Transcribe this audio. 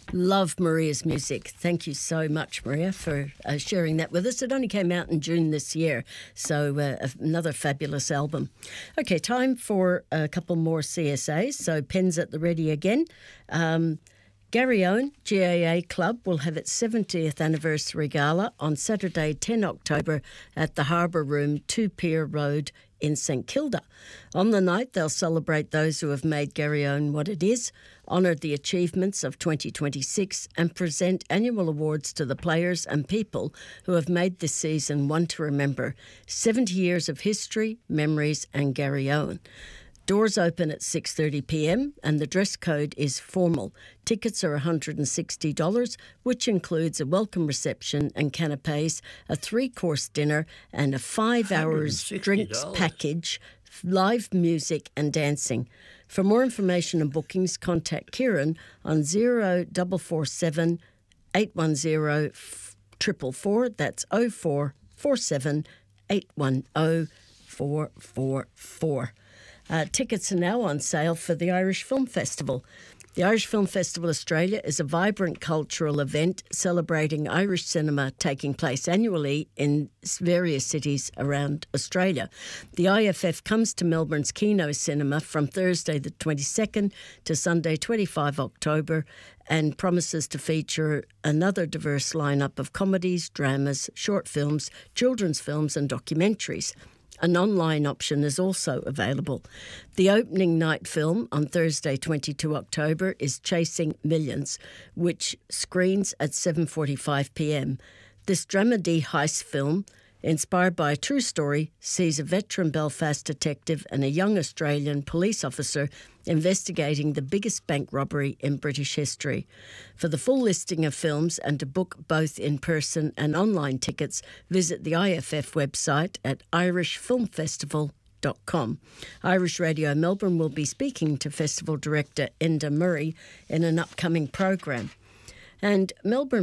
Love Maria's music. Thank you so much, Maria, for sharing that with us. It only came out in June this year, so another fabulous album. Okay, time for a couple more CSAs, so pens at the ready again. Garryowen GAA Club will have its 70th anniversary gala on Saturday, 10 October at the Harbour Room, 2 Pier Road in St Kilda. On the night, they'll celebrate those who have made Garryowen what it is, honour the achievements of 2026 and present annual awards to the players and people who have made this season one to remember. 70 years of history, memories and Garryowen. Doors open at 6:30pm and the dress code is formal. Tickets are $160, which includes a welcome reception and canapes, a 3-course dinner and a 5 hours drinks package, live music and dancing. For more information and bookings, contact Kieran on 0447 810 444. That's 0447 810 444. Tickets are now on sale for the Irish Film Festival. The Irish Film Festival Australia is a vibrant cultural event celebrating Irish cinema taking place annually in various cities around Australia. The IFF comes to Melbourne's Kino Cinema from Thursday the 22nd to Sunday 25 October and promises to feature another diverse lineup of comedies, dramas, short films, children's films and documentaries. An online option is also available. The opening night film on Thursday, 22 October, is Chasing Millions, which screens at 7:45pm. This dramedy heist film, inspired by a true story, sees a veteran Belfast detective and a young Australian police officer investigating the biggest bank robbery in British history. For the full listing of films and to book both in-person and online tickets, visit the IFF website at irishfilmfestival.com. Irish Radio Melbourne will be speaking to Festival Director Enda Murray in an upcoming program. And Melbourne